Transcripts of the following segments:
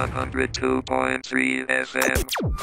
102.3 FM.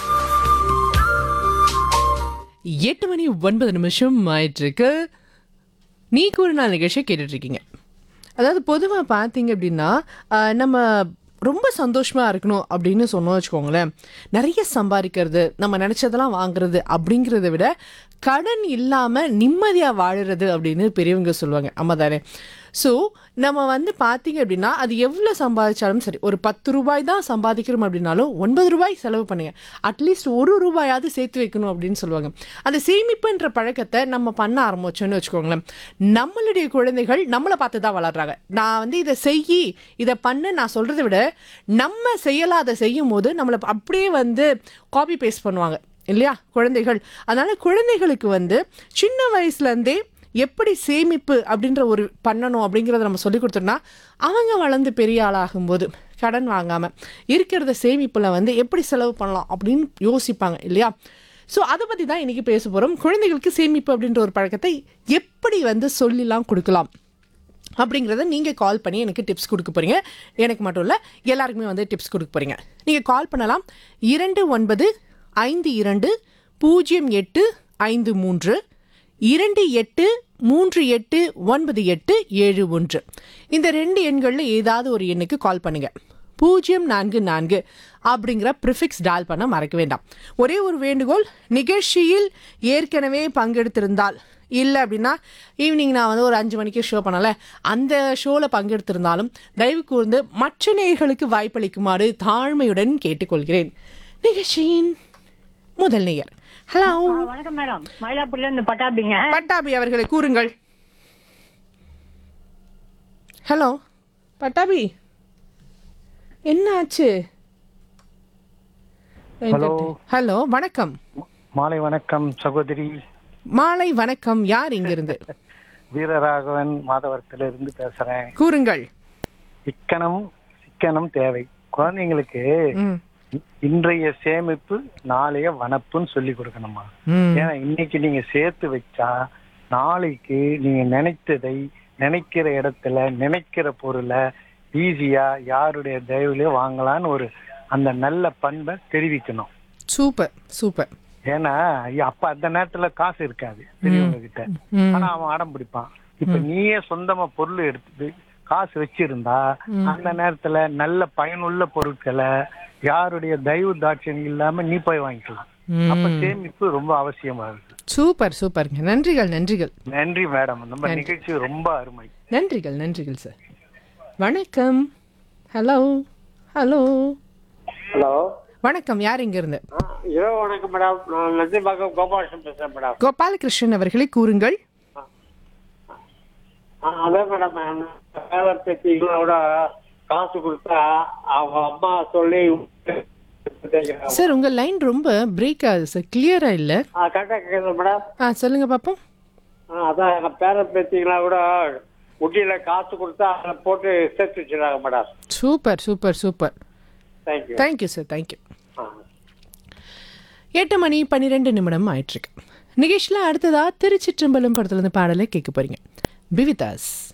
8:09 ஆயிட்டிருக்கு. நீக்கு ஒரு நாள் நிகழ்ச்சியை கேட்டுட்டு இருக்கீங்க. அதாவது பொதுவாக பார்த்தீங்க அப்படின்னா நம்ம ரொம்ப சந்தோஷமாக இருக்கணும் அப்படின்னு சொன்னோம் வச்சுக்கோங்களேன், நிறைய சம்பாதிக்கிறது, நம்ம நினச்சதெல்லாம் வாங்குறது அப்படிங்கிறத விட கடன் இல்லாமல் நிம்மதியாக வாழுறது அப்படின்னு பெரியவங்க சொல்லுவாங்க. ஆமாம் தானே? ஸோ நம்ம வந்து பார்த்தீங்க அப்படின்னா அது எவ்வளோ சம்பாதிச்சாலும் சரி, ஒரு 10 ரூபாய் தான் சம்பாதிக்கிறோம் அப்படின்னாலும் 9 ரூபாய் செலவு பண்ணுங்க, அட்லீஸ்ட் 1 ரூபாயாவது சேர்த்து வைக்கணும் அப்படின்னு சொல்லுவாங்க. அந்த சேமிப்புன்ற பழக்கத்தை நம்ம பண்ண ஆரம்பிச்சோன்னு வச்சுக்கோங்களேன், நம்மளுடைய குழந்தைகள் நம்மளை பார்த்து தான் வளர்றாங்க. நான் வந்து இதை செய்யி இதை பண்ண நான் சொல்கிறத விட நம்ம செய்யலாம், அதை செய்யும் போது நம்மளை அப்படியே வந்து காப்பி பேஸ்ட் பண்ணுவாங்க இல்லையா குழந்தைகள். அதனால் குழந்தைகளுக்கு வந்து சின்ன வயசுலேருந்தே எப்படி சேமிப்பு அப்படின்ற ஒரு பண்ணணும் அப்படிங்கிறத நம்ம சொல்லி கொடுத்தோம்னா அவங்க வளர்ந்து பெரிய ஆளாகும்போது கடன் வாங்காமல் இருக்கிறத சேமிப்பில் வந்து எப்படி செலவு பண்ணலாம் அப்படின்னு யோசிப்பாங்க இல்லையா. ஸோ அதை பற்றி தான் இன்றைக்கி பேச போகிறோம். குழந்தைகளுக்கு சேமிப்பு அப்படின்ற ஒரு பழக்கத்தை எப்படி வந்து சொல்லலாம் கொடுக்கலாம் அப்படிங்கிறத நீங்கள் கால் பண்ணி எனக்கு டிப்ஸ் கொடுக்க போகிறீங்க. எனக்கு மட்டும் இல்லை, எல்லாருக்குமே வந்து டிப்ஸ் கொடுக்க போகிறீங்க. நீங்கள் கால் பண்ணலாம் 29520853 28389871. இந்த 2 எண்களில் ஏதாவது ஒரு எண்ணுக்கு கால் பண்ணுங்கள். 044 அப்படிங்கிற ப்ரிஃபிக்ஸ் டால் பண்ண மறக்க வேண்டாம். ஒரே ஒரு வேண்டுகோள், நிகழ்ச்சியில் ஏற்கனவே பங்கெடுத்திருந்தால், இல்லை அப்படின்னா ஈவினிங் நான் வந்து ஒரு 5 மணிக்கு ஷோ பண்ணலை, அந்த ஷோவில் பங்கெடுத்திருந்தாலும் தயவு கூர்ந்து மற்ற நேயர்களுக்கு வாய்ப்பளிக்குமாறு தாழ்மையுடன் கேட்டுக்கொள்கிறேன். நிகழ்ச்சியின் முதல் நேயர். ஹலோ, வணக்கம் மேடம். மயிலாப்பூர்ல இருந்து பட்டாபிங்க. பட்டாபி அவர்களை கூறுங்கள். ஹலோ பட்டாபி, என்ன ஆச்சு? ஹலோ. ஹலோ, வணக்கம். மாலை வணக்கம் சகோதரி. மாலை வணக்கம். யார் இங்கிருந்து? வீரராகவன் மாதவரத்திலிருந்து பேசுறேன். கூறுங்கள். சிக்கனம் தேவை. குழந்தைங்களுக்கு இன்றைய சேமிப்பு நாளைய வனப்புன்னு சொல்லி கொடுக்கணுமா. ஏன்னா இன்னைக்கு நீங்க சேர்த்து வச்சா நாளைக்கு நீங்க நினைத்ததை நினைக்கிற இடத்துல நினைக்கிற பொருளை ஈஸியா யாருடைய தயவுலயே வாங்கலான்னு ஒரு அந்த நல்ல பண்பை தெரிவிக்கணும். Super super. ஏன்னா அப்ப அந்த நேரத்துல காசு இருக்காது பெரியவங்க கிட்ட, ஆனா அவன் அடம் பிடிப்பான். இப்ப நீயே சொந்தமா பொருள் எடுத்து காசு வச்சிருந்தா அந்த நேரத்துல நல்ல பயனுள்ள பொருட்களை யாருடைய தயவு தாட்சியம் இல்லாம நீ போய் வாங்கிக்கலாம். அப்ப சேமிப்பு ரொம்ப அவசியமா இருக்கு. சூப்பர் சூப்பருங்க. நன்றிகள் நன்றிகள். நன்றி மேடம், நம்ம நிகழ்ச்சி ரொம்ப அருமை. நன்றிகள் நன்றிகள் சார். வணக்கம். ஹலோ ஹலோ ஹலோ வணக்கம். யார் இங்க இருந்து? இரவு வணக்கம் மேடம். நான் நந்திபாக்கம் கோபாலகிருஷ்ணன் பேசுறேன் மேடம். கோபாலகிருஷ்ணன் அவர்களை கூறுங்கள். அதான் மேடம், வேலை பேத்திகளோட காசு கொடுத்தா அவங்க அம்மா சொல்லி சார் உங்க லைன் ரொம்ப பிரேக் ஆகுது சார், கிளியரா இல்ல. கரெக்டா கேக்குது மேடம். சொல்லுங்க பாப்போம். அதான் எங்க பேர பேத்திகளா கூட உட்டியில காசு கொடுத்தா அதை போட்டு சேர்த்து வச்சிருக்காங்க madam. Super super super. Thank you. Thank you sir, thank you. 8:12 ஆயிட்டிருக்கு. நிகழ்ச்சியில் அடுத்ததா திருச்சிற்றம்பலம் படத்துல இருந்து பாடலை கேட்க போறீங்க. Be with us.